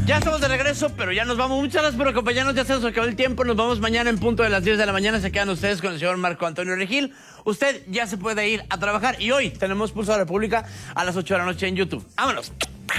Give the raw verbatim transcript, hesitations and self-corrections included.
Ya estamos de regreso, pero ya nos vamos. Muchas gracias por acompañarnos. Ya se nos acabó el tiempo. Nos vamos mañana en punto de las diez de la mañana. Se quedan ustedes con el señor Marco Antonio Regil. Usted ya se puede ir a trabajar. Y hoy tenemos Pulso de la República a las ocho de la noche en YouTube. ¡Vámonos!